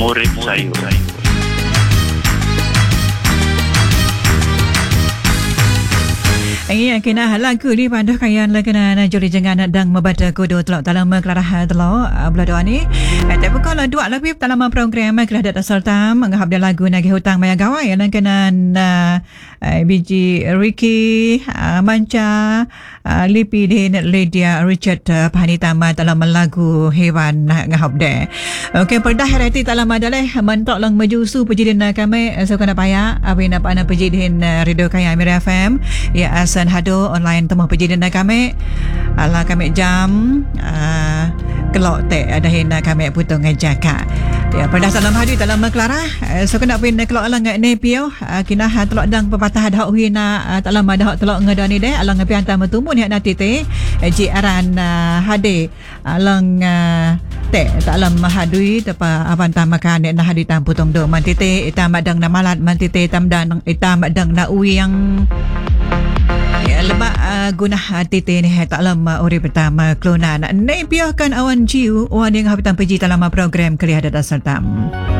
murid saya. Iya, kena lagu ni pandah kayan la kena juri jangan dang membata kudu telok dalam kelarah telok belado ni. Tapi kalau dua lebih dalam program kelah dat asal tam ngahap dia lagu nagi hutang maya gawai yang kena biji Ricky Manca Lipi din Lydia Richard Panitama dalam lagu hewan ngahap dia. Okey, perdah hari dalam adalah mentok lang majusu pejidin kami so kena paya abin apa ana pejidin radio kaya Amira FM ya asan hado online temu pejidin kami ala kami jam kelok te ada hina kami putung ngejaka ya pada salam hadi dalam Clara so kena pin kelok ala ngai nepio kina telok dang pepatah dah hina dalam dah telok ngedani de ala ngapi hantar metumun hak nati te ji aran hade alang te dalam hadui tepa avanta makan na hadi tam putong do mantite itam madang na malat mantite tam dan itam madang na uyang lebak guna tite ni tak lama ori pertama klonan nei piahkan awan jiu wan yang habitan peji dalam program Kelih Adat Asal Tam.